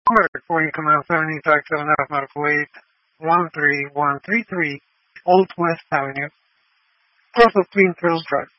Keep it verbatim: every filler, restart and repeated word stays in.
Number for Command seventy Tax seven F Medical eight one three one three three Old West Avenue, across of Twin Trails Drive.